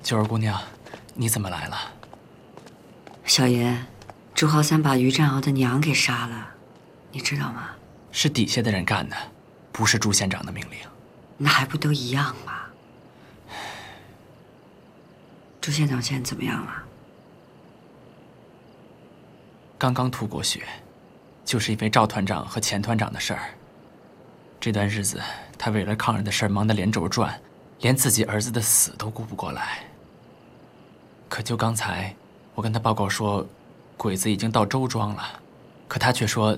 九儿姑娘，你怎么来了？ 小爷，朱浩三把于占鳌的娘给杀了，你知道吗？ 是底下的人干的，不是朱县长的命令。 那还不都一样吗？朱县长现在怎么样了？ 刚刚吐过血，就是因为赵团长和钱团长的事儿。这段日子，他为了抗日的事儿忙得连轴转，连自己儿子的死都顾不过来。可就刚才，我跟他报告说，鬼子已经到周庄了，可他却说，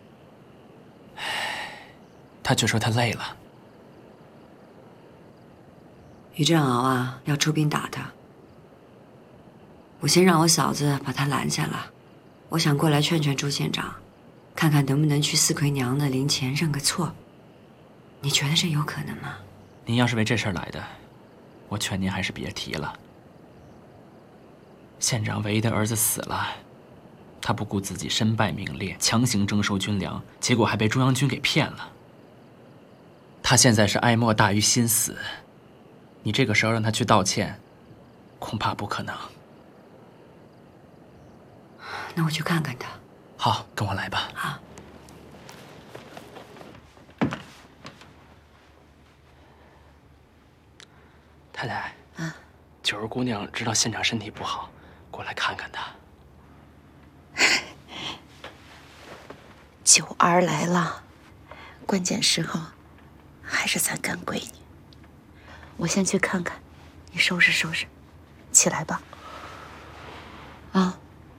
他累了。 于占鳌啊，要出兵打他。我先让我嫂子把他拦下了，我想过来劝劝朱县长，看看能不能去四魁娘的灵前认个错。你觉得这有可能吗？ 您要是为这事儿来的，我劝您还是别提了。县长唯一的儿子死了，他不顾自己身败名裂，强行征收军粮，结果还被中央军给骗了。他现在是哀莫大于心死，你这个时候让他去道歉，恐怕不可能。 那我去看看他。 好，跟我来吧。 啊。 太太，九儿姑娘知道县长身体不好，过来看看他。 九儿来了，关键时候还是咱干闺女。我先去看看，你收拾收拾，起来吧。啊。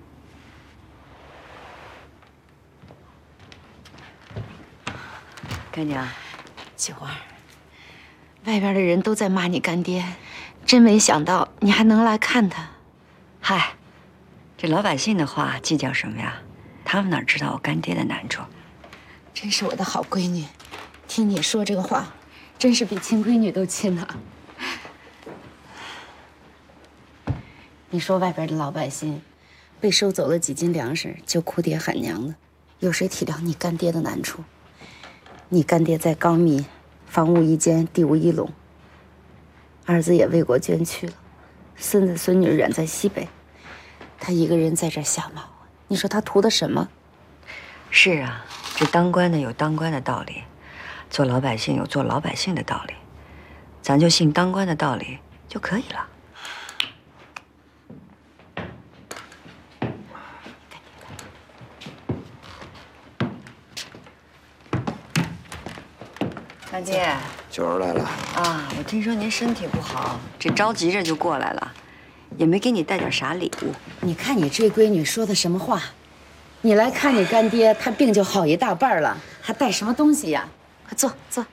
干娘， 九儿，外边的人都在骂你干爹，真没想到你还能来看他。 嗨，这老百姓的话计较什么呀？他们哪知道我干爹的难处？ 真是我的好闺女，听你说这个话，真是比亲闺女都亲啊。你说外边的老百姓被收走了几斤粮食就哭爹喊娘的，有谁体谅你干爹的难处？你干爹在冈密，房屋一间，地无一垄，儿子也为国捐躯了，孙子孙女远在西北，他一个人在这瞎忙，你说他图的什么？ 是啊，这当官的有当官的道理，做老百姓有做老百姓的道理，咱就信当官的道理就可以了。干爹， 九儿来了啊！我听说您身体不好，这着急着就过来了，也没给你带点啥礼物。 你看你这闺女说的什么话？你来看你干爹，他病就好一大半了，还带什么东西呀？快坐坐。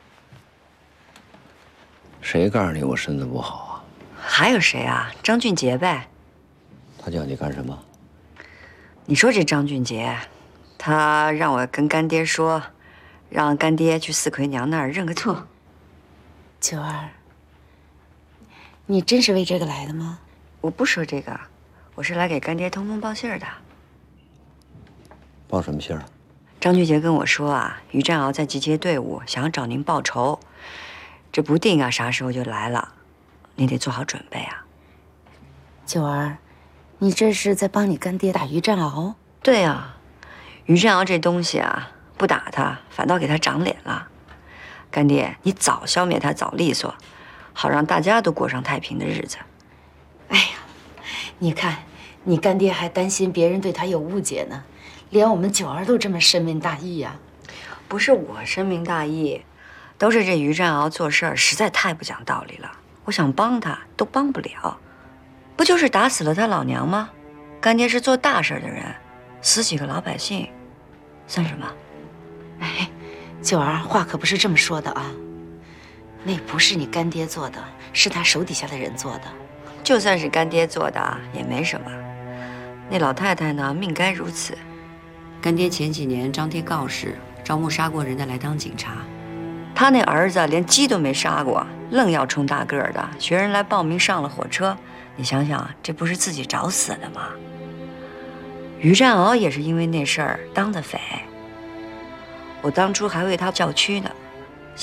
谁告诉你我身子不好啊？ 还有谁啊？张俊杰呗。 他叫你干什么？ 你说这张俊杰，他让我跟干爹说，让干爹去四魁娘那儿认个错。 九儿，你真是为这个来的吗？ 我不说这个，我是来给干爹通风报信儿的。 报什么信儿？ 张俊杰跟我说啊，于占鳌在集结队伍，想要找您报仇，这不定啊啥时候就来了，你得做好准备啊。 九儿，你这是在帮你干爹打于占鳌？ 对啊，于占鳌这东西啊，不打他，反倒给他长脸了。干爹，你早消灭他，早利索，好让大家都过上太平的日子。 哎呀，你看，你干爹还担心别人对他有误解呢，连我们九儿都这么深明大义呀。 不是我深明大义，都是这于占鳌做事儿实在太不讲道理了。我想帮他都帮不了，不就是打死了他老娘吗？干爹是做大事的人，死几个老百姓，算什么？ 哎，九儿，话可不是这么说的啊。那不是你干爹做的，是他手底下的人做的。 就算是干爹做的也没什么。那老太太呢，命该如此。干爹前几年张贴告示，招募杀过人的来当警察。他那儿子连鸡都没杀过，愣要冲大个儿的，学人来报名上了火车。你想想，这不是自己找死的吗？于占鳌也是因为那事儿当的匪，我当初还为他叫屈呢。